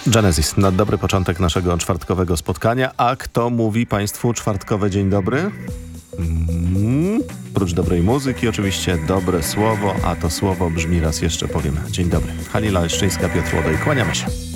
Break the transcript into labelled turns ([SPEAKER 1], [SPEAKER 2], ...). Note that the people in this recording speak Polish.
[SPEAKER 1] Genesis, na dobry początek naszego czwartkowego spotkania. A kto mówi Państwu czwartkowe dzień dobry? Prócz dobrej muzyki oczywiście dobre słowo, a to słowo brzmi raz jeszcze powiem. Dzień dobry. Halila Leszczyńska, Piotr Łodej. Kłaniamy się.